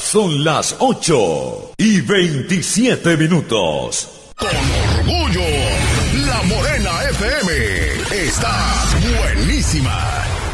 Son las 8:27. Con orgullo, La Morena FM está buenísima.